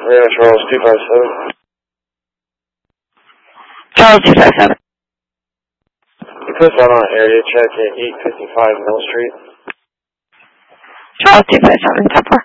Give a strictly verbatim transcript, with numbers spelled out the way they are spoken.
Rio Charles two five seven. Charles two five seven. You put that on area check at eight fifty-five Mill Street. Charles two five seven, ten four.